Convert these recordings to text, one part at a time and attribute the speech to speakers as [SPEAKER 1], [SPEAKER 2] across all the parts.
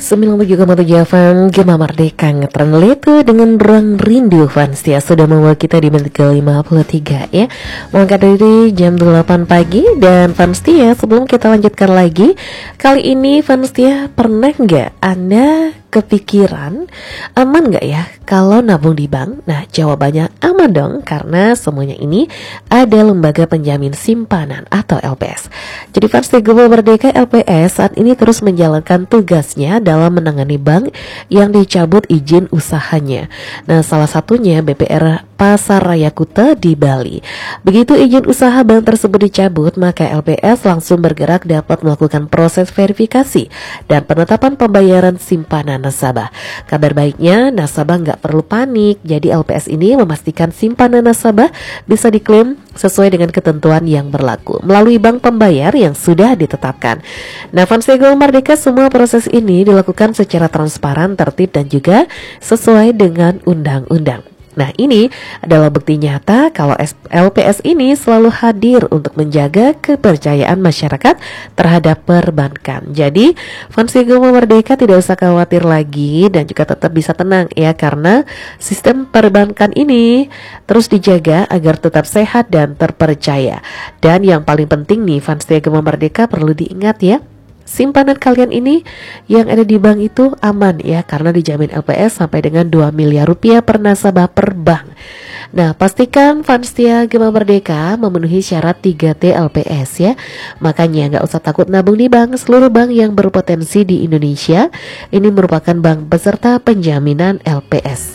[SPEAKER 1] 97,7 FM Gema Merdeka ngetren letu dengan ruang rindu fans ya. Sudah membawa kita di menit ke-53 ya. Mengangkat dari jam 8 pagi. Dan fans ya, sebelum kita lanjutkan lagi, kali ini fans ya, pernah nggak Anda kepikiran aman nggak ya kalau nabung di bank? Nah, jawabannya aman dong, karena semuanya ini ada lembaga penjamin simpanan atau LPS. Jadi fans Gema Merdeka LPS saat ini terus menjalankan tugasnya dalam menangani bank yang dicabut izin usahanya. Nah, salah satunya BPR Pasar Raya Kuta di Bali. Begitu izin usaha bank tersebut dicabut, maka LPS langsung bergerak dapat melakukan proses verifikasi dan penetapan pembayaran simpanan nasabah. Kabar baiknya, nasabah nggak perlu panik. Jadi LPS ini memastikan simpanan nasabah bisa diklaim sesuai dengan ketentuan yang berlaku melalui bank pembayar yang sudah ditetapkan. Nah, fans Gema Merdeka, semua proses ini dilakukan secara transparan, tertib, dan juga sesuai dengan undang-undang. Nah, ini adalah bukti nyata kalau LPS ini selalu hadir untuk menjaga kepercayaan masyarakat terhadap perbankan. Jadi, fans Gema Merdeka tidak usah khawatir lagi dan juga tetap bisa tenang ya, karena sistem perbankan ini terus dijaga agar tetap sehat dan terpercaya. Dan yang paling penting nih, fans Gema Merdeka perlu diingat ya, simpanan kalian ini yang ada di bank itu aman ya, karena dijamin LPS sampai dengan 2 miliar rupiah per nasabah per bank. Nah, pastikan fans Gema Merdeka memenuhi syarat 3T LPS ya. Makanya nggak usah takut nabung di bank. Seluruh bank yang berpotensi di Indonesia ini merupakan bank peserta penjaminan LPS.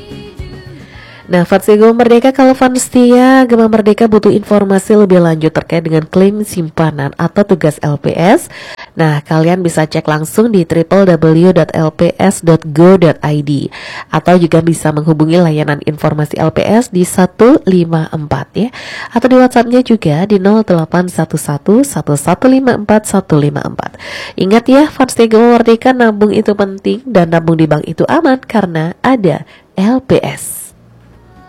[SPEAKER 1] Nah, fans Gema Merdeka, kalau fans Gema Merdeka butuh informasi lebih lanjut terkait dengan klaim simpanan atau tugas LPS, nah kalian bisa cek langsung di www.lps.go.id atau juga bisa menghubungi layanan informasi LPS di 154 ya, atau di WhatsAppnya juga di 08111154 Ingat ya, fans Gema Merdeka, nabung itu penting dan nabung di bank itu aman karena ada LPS.